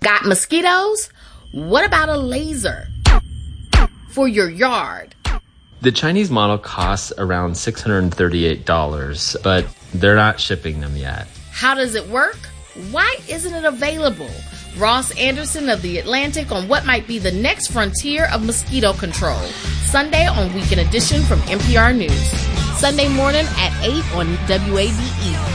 Got mosquitoes? What about a laser for your yard? The Chinese model costs around $638, but they're not shipping them yet. How does it work? Why isn't it available? Ross Anderson of The Atlantic on what might be the next frontier of mosquito control. Sunday on Weekend Edition from NPR News. Sunday morning at 8 on WABE.